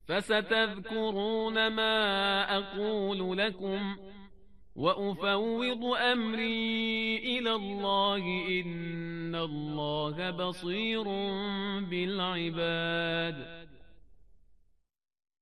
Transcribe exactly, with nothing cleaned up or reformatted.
فستذكرون ما أقول لكم وأفوض أمري إلى الله إن الله بصير بالعباد.